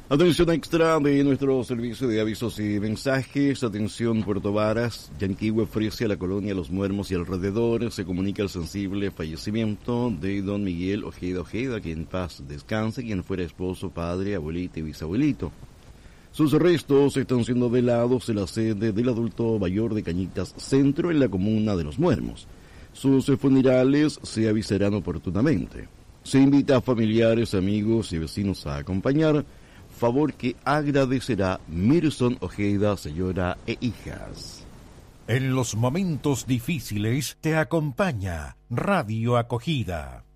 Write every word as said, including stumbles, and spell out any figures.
Atención extra de nuestro servicio de avisos y mensajes. Atención Puerto Varas. Yanquihue ofrece a la colonia Los Muermos y alrededor. Se comunica el sensible fallecimiento de don Miguel Ojeda Ojeda, que en paz descanse, quien fuera esposo, padre, abuelito y bisabuelito. Sus restos están siendo velados en la sede del adulto mayor de Cañitas Centro, en la comuna de Los Muermos. Sus funerales se avisarán oportunamente. Se invita a familiares, amigos y vecinos a acompañar. Favor que agradecerá Mirson Ojeda, señora e hijas. En los momentos difíciles te acompaña Radio Acogida.